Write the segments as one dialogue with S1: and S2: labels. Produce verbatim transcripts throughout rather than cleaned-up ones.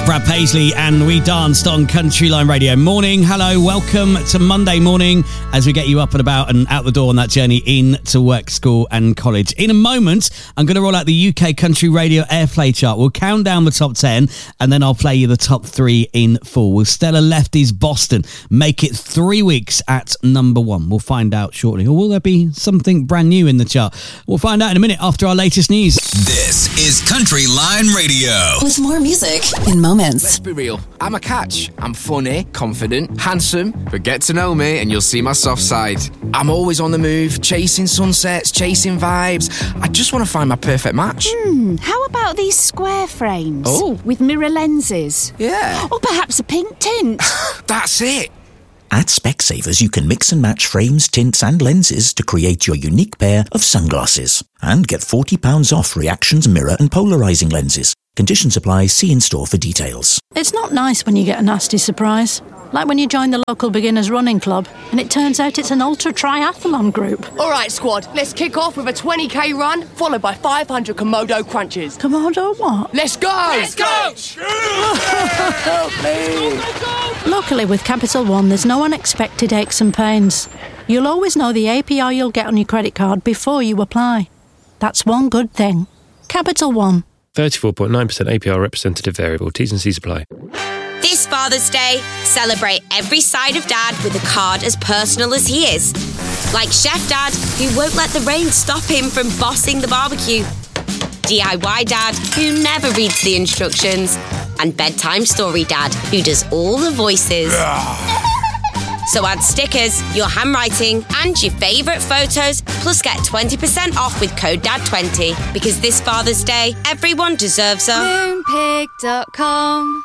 S1: Brad Paisley, and we danced on Country Line Radio. Morning, hello, welcome to Monday morning as we get you up and about and out the door on that journey in to work, school and college. In a moment, I'm going to roll out the U K Country Radio Airplay chart. We'll count down the top ten and then I'll play you the top three in full. Will Stella Lefty's Boston make it three weeks at number one? We'll find out shortly. Or will there be something brand new in the chart? We'll find out in a minute after our latest news.
S2: This is Country Line Radio.
S3: With more music in moments.
S4: Let's be real. I'm a catch. I'm funny, confident, handsome, but get to know me and you'll see my soft side. I'm always on the move, chasing sunsets, chasing vibes. I just want to find my perfect match.
S5: Hmm, how about these square frames?
S4: Oh.
S5: With mirror lenses?
S4: Yeah.
S5: Or perhaps a pink tint?
S4: That's it.
S6: At Specsavers, you can mix and match frames, tints and lenses to create your unique pair of sunglasses. And get forty pounds off Reactions mirror and polarising lenses. Conditions apply. See in store for details.
S7: It's not nice when you get a nasty surprise. Like when you join the local beginners running club and it turns out it's an ultra triathlon group.
S8: All right, squad, let's kick off with a twenty k run followed by five hundred Komodo crunches.
S7: Komodo what?
S8: Let's go!
S4: Let's go!
S7: Help me! Luckily with Capital One, there's no unexpected aches and pains. You'll always know the A P R you'll get on your credit card before you apply. That's one good thing. Capital One.
S9: thirty-four point nine percent A P R representative variable. T's and C's apply.
S10: This Father's Day, celebrate every side of Dad with a card as personal as he is. Like Chef Dad, who won't let the rain stop him from bossing the barbecue. D I Y Dad, who never reads the instructions. And Bedtime Story Dad, who does all the voices. So add stickers, your handwriting, and your favourite photos, plus get twenty percent off with code D A D twenty. Because this Father's Day, everyone deserves a
S11: Moonpig dot com.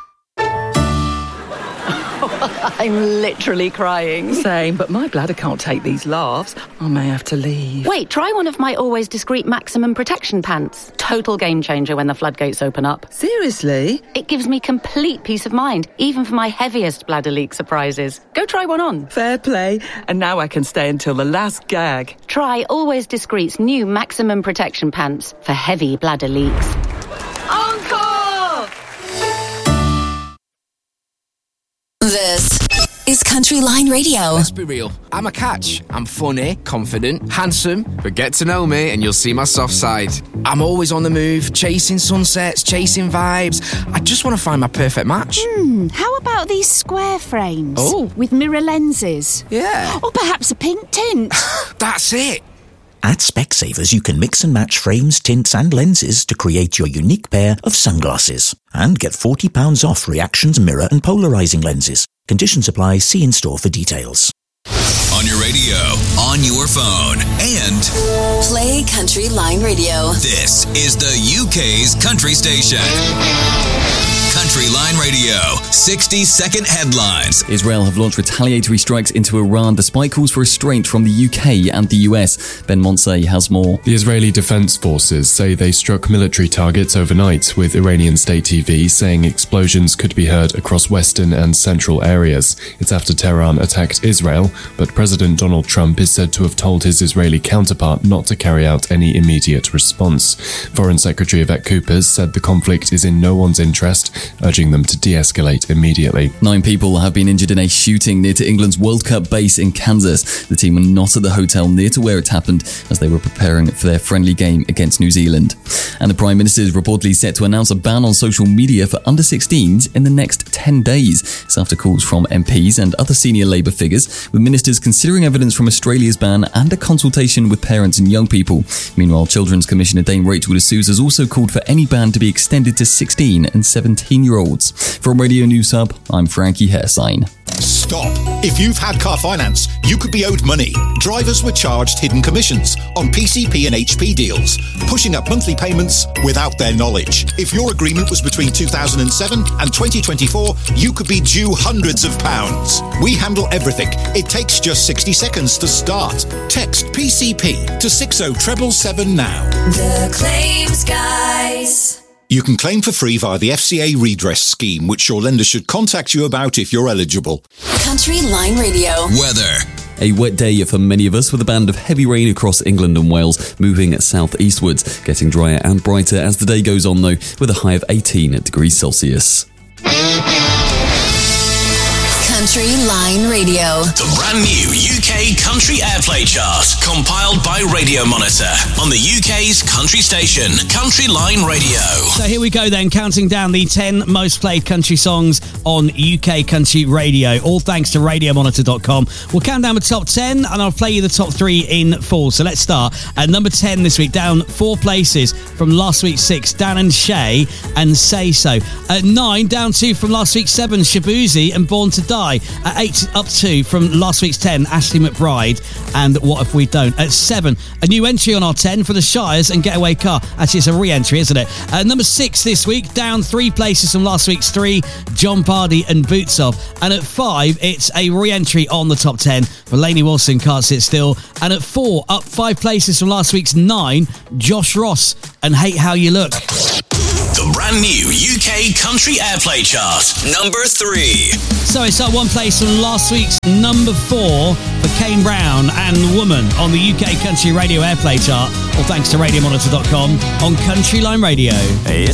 S12: I'm literally crying.
S13: Same, but my bladder can't take these laughs. I may have to leave.
S12: Wait, try one of my Always Discreet Maximum Protection pants. Total game changer when the floodgates open up.
S13: Seriously?
S12: It gives me complete peace of mind, even for my heaviest bladder leak surprises. Go try one on.
S13: Fair play. And now I can stay until the last gag.
S12: Try Always Discreet's new Maximum Protection pants for heavy bladder leaks.
S11: Encore!
S3: This is Country Line Radio.
S4: Let's be real. I'm a catch. I'm funny, confident, handsome, but get to know me and you'll see my soft side. I'm always on the move, chasing sunsets, chasing vibes. I just want to find my perfect match.
S5: Hmm, how about these square frames?
S4: Oh.
S5: With mirror lenses?
S4: Yeah.
S5: Or perhaps a pink tint?
S4: That's it.
S6: At Specsavers, you can mix and match frames, tints and lenses to create your unique pair of sunglasses. And get forty pounds off Reactions mirror and polarising lenses. Conditions apply. See in store for details.
S2: On your radio, on your phone, and
S3: Play Country Line Radio.
S2: this is the U K's country station. Country Line Radio, sixty second headlines.
S14: Israel have launched retaliatory strikes into Iran despite calls for restraint from the U K and the U S. Ben Monsey has more.
S15: The Israeli Defense Forces say they struck military targets overnight, with Iranian state T V saying explosions could be heard across western and central areas. It's after Tehran attacked Israel, but President Donald Trump is said to have told his Israeli counterpart not to carry out any immediate response. Foreign Secretary Yvette Coopers said the conflict is in no one's interest, urging them to de-escalate immediately.
S14: Nine people have been injured in a shooting near to England's World Cup base in Kansas. The team were not at the hotel near to where it happened as they were preparing for their friendly game against New Zealand. And the Prime Minister is reportedly set to announce a ban on social media for under sixteens in the next ten days. It's after calls from M Ps and other senior Labour figures, with ministers considering evidence from Australia's ban and a consultation with parents and young people. Meanwhile, Children's Commissioner Dame Rachel D'Souza has also called for any ban to be extended to sixteen and seventeen-year-olds. From Radio News Hub, I'm Frankie Hairsign.
S16: Stop. If you've had car finance, you could be owed money. Drivers were charged hidden commissions on P C P and H P deals, pushing up monthly payments without their knowledge. If your agreement was between two thousand seven and twenty twenty-four, you could be due hundreds of pounds. We handle everything. It takes just sixty seconds to start. Text P C P to six oh seven seven now.
S3: The Claims Guys.
S16: You can claim for free via the F C A redress scheme, which your lender should contact you about if you're eligible.
S3: Country Line Radio.
S2: Weather.
S14: A wet day for many of us, with a band of heavy rain across England and Wales, moving southeastwards, getting drier and brighter as the day goes on though, with a high of eighteen degrees Celsius.
S3: Country Line Radio.
S17: The brand new U K Country Airplay Chart, compiled by Radio Monitor on the U K's country station, Country Line Radio.
S1: So here we go then, counting down the ten most played country songs on U K Country Radio, all thanks to radio monitor dot com. We'll count down the top ten and I'll play you the top three in full. So let's start at number ten this week, down four places from last week's six, Dan and Shay and Say So. At nine, down two from last week's seven, Shabuzi and Born to Die. At eight, up two from last week's ten, Ashley McBride and What If We Don't. At seven, a new entry on our ten for the Shires and Getaway Car. Actually, it's a re-entry, isn't it? At number six this week, down three places from last week's three, John Pardy and Boots Off. And at five, it's a re-entry on the top ten for Lainey Wilson, Can't Sit Still. And at four, up five places from last week's nine, Josh Ross and Hate How You Look.
S17: The brand new U K Country Airplay Chart, number three.
S1: So it's up one place from last week's number four for Kane Brown and Woman on the U K Country Radio Airplay Chart, all thanks to radio monitor dot com on Country Line Radio.